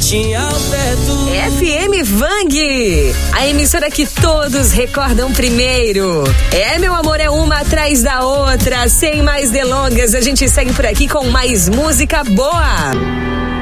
tinha afeto. FM Vang, a emissora que todos recordam primeiro. Meu amor, é uma atrás da outra. Sem mais delongas, a gente segue por aqui com mais música boa.